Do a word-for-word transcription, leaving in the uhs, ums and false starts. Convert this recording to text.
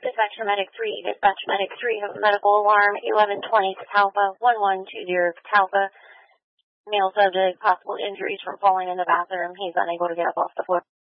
Dispatch Medic three, Dispatch Medic three, have a medical alarm, eleven twenty Catalpa, one one two zero Catalpa. Male subject, possible injuries from falling in the bathroom. He's unable to get up off the floor.